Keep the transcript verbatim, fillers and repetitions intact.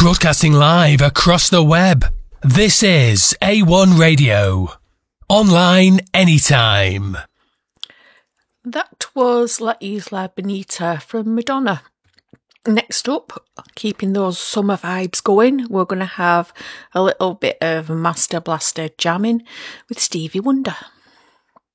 Broadcasting live across the web. This is A one Radio. Online anytime. That was La Isla Bonita from Madonna. Next up, keeping those summer vibes going, we're going to have a little bit of Master Blaster jamming with Stevie Wonder.